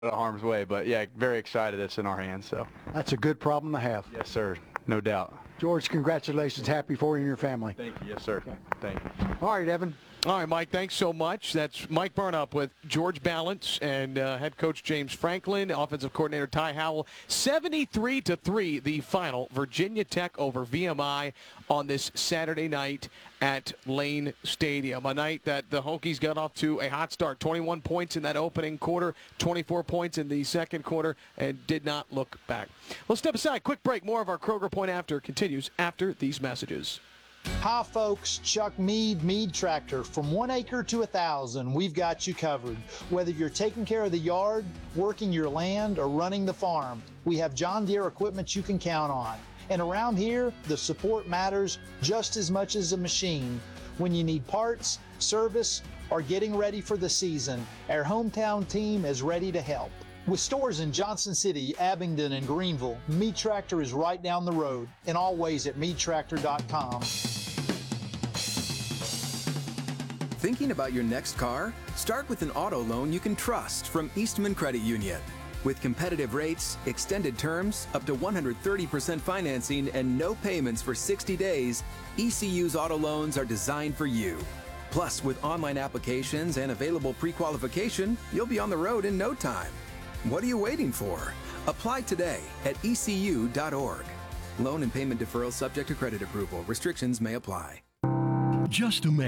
of harm's way. But yeah, very excited it's in our hands. So That's a good problem to have. yes, sir, no doubt. George, congratulations. Happy for you and your family. Thank you. Yes, sir. Thank you. All right, Evan. All right, Mike, thanks so much. That's Mike Burnup with George Balance and head coach James Franklin, offensive coordinator Ty Howell. 73-3, the final. Virginia Tech over VMI on this Saturday night at Lane Stadium. A night that the Hokies got off to a hot start. 21 points in that opening quarter, 24 points in the second quarter, and did not look back. We'll step aside. Quick break. More of our Kroger Point After continues after these messages. Hi folks, Chuck Mead Tractor. From 1 acre to 1,000, we've got you covered. Whether you're taking care of the yard, working your land, or running the farm, we have John Deere equipment you can count on. And around here, the support matters just as much as a machine. When you need parts, service, or getting ready for the season, our hometown team is ready to help. With stores in Johnson City, Abingdon, and Greenville, Mead Tractor is right down the road, and always at meadtractor.com. Thinking about your next car? Start with an auto loan you can trust from Eastman Credit Union. With competitive rates, extended terms, up to 130% financing, and no payments for 60 days, ECU's auto loans are designed for you. Plus, with online applications and available pre-qualification, you'll be on the road in no time. What are you waiting for? Apply today at ecu.org. Loan and payment deferral subject to credit approval. Restrictions may apply. Just a man.